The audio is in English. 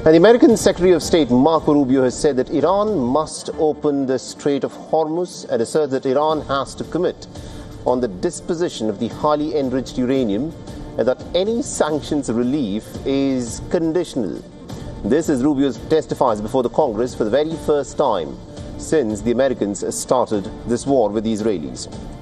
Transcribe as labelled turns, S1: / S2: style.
S1: And the American Secretary of State Marco Rubio has said that Iran must open the Strait of Hormuz and asserts that Iran has to commit on the disposition of the highly enriched uranium and that any sanctions relief is conditional. This as Rubio testifies before the Congress for the very first time since the Americans started this war with the Israelis.